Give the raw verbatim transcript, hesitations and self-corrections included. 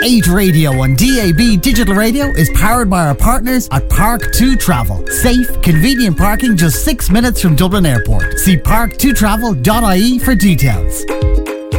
eight Radio on D A B Digital Radio is powered by our partners at Park two Travel. Safe, convenient parking just six minutes from Dublin Airport. See park two travel dot I E for details.